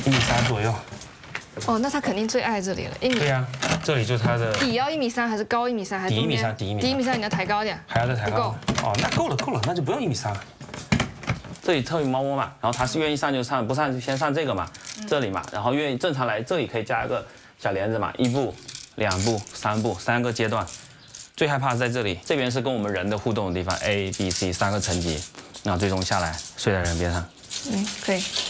1.3米左右。 哦，那他肯定最爱这里了，1米。 对呀，这里就是他的底要1.3米还是高1.3米还是中间？ 底1.3米， 底1.3米，你要抬高一点。 还要再抬高。哦，那够了，那就不用1.3米了。 这里特有猫窝嘛，然后他是愿意上就上，不上就先上这个嘛，这里嘛，然后愿意正常来这里可以加一个小帘子嘛，1步、2步、3步，3个阶段。最害怕在这里，这边是跟我们人的互动的地方 ，A、B、C 3个层级，然后最终下来睡在人边上。 可以。